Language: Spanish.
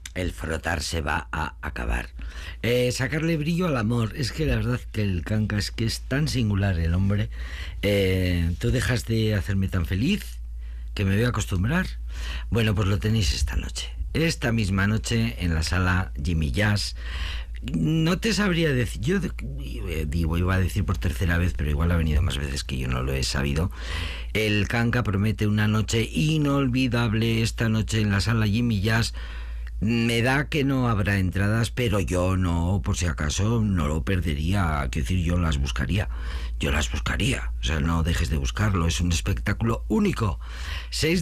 el frotar se va a acabar. Sacarle brillo al amor. Es que la verdad que el canca es que es tan singular el hombre. Tú dejas de hacerme tan feliz que me voy a acostumbrar. Bueno, pues lo tenéis esta noche. Esta misma noche en la sala Jimmy Jazz. No te sabría decir, yo digo, iba a decir por tercera vez, pero igual ha venido más veces que yo no lo he sabido. El canca promete una noche inolvidable esta noche en la sala Jimmy Jazz. Me da que no habrá entradas, pero yo no, por si acaso, no lo perdería. Quiero decir, yo las buscaría. O sea, no dejes de buscarlo. Es un espectáculo único. 6